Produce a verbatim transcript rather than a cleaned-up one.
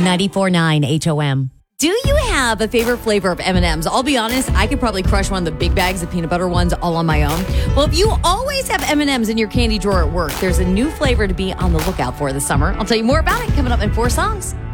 ninety-four point nine H O M. Do you have a favorite flavor of M and M's? I'll be honest, I could probably crush one of the big bags of peanut butter ones all on my own. Well, if you always have M and M's in your candy drawer at work, there's a new flavor to be on the lookout for this summer. I'll tell you more about it coming up in four songs.